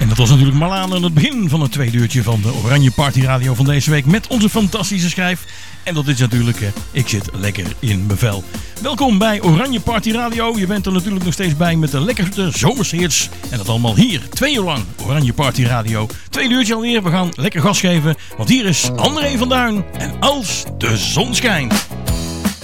En dat was natuurlijk Malaan aan het begin van het tweede uurtje van de Oranje Party Radio van deze week met onze fantastische schijf. En dat is natuurlijk, ik zit lekker in mijn vel. Welkom bij Oranje Party Radio. Je bent er natuurlijk nog steeds bij met de lekkerste zomerse hits. En dat allemaal hier, 2 uur lang Oranje Party Radio. Tweede uurtje alweer, we gaan lekker gas geven. Want hier is André van Duin en Als de zon schijnt.